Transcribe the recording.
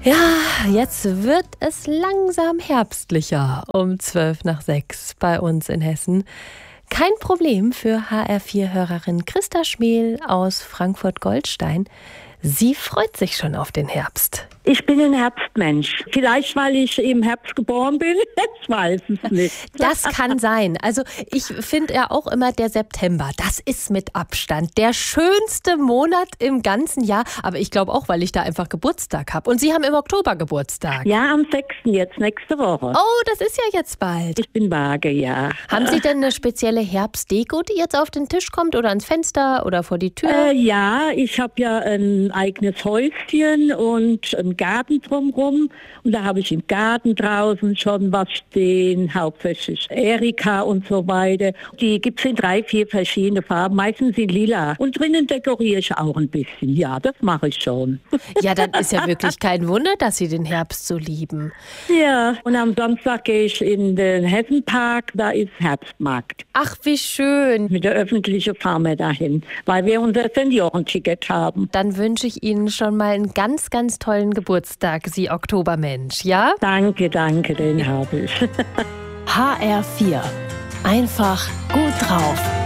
Ja, jetzt wird es langsam herbstlicher um 5:12 bei uns in Hessen. Kein Problem für HR4-Hörerin Christa Schmel aus Frankfurt-Goldstein. Sie freut sich schon auf den Herbst. Ich bin ein Herbstmensch. Vielleicht, weil ich im Herbst geboren bin. Ich weiß es nicht. Das kann sein. Also ich finde ja auch immer der September, das ist mit Abstand der schönste Monat im ganzen Jahr. Aber ich glaube auch, weil ich da einfach Geburtstag habe. Und Sie haben im Oktober Geburtstag. Ja, am 6. jetzt, nächste Woche. Oh, das ist ja jetzt bald. Ich bin vage, ja. Haben Sie denn eine spezielle Herbstdeko, die jetzt auf den Tisch kommt oder ans Fenster oder vor die Tür? Ja, ich habe ja ein eigenes Häuschen und einen Garten drumherum. Und da habe ich im Garten draußen schon was stehen, hauptsächlich Erika und so weiter. Die gibt es in 3, 4 verschiedene Farben, meistens in lila. Und drinnen dekoriere ich auch ein bisschen. Ja, das mache ich schon. Ja, dann ist ja wirklich kein Wunder, dass Sie den Herbst so lieben. Ja, und am Samstag gehe ich in den Hessenpark, da ist Herbstmarkt. Ach, wie schön. Mit der öffentlichen Farmer dahin, weil wir unser Seniorenticket haben. Dann wünsche ich Ihnen schon mal einen ganz, ganz tollen Geburtstag, Sie Oktobermensch, ja? Danke, den habe ich. HR4. Einfach gut drauf.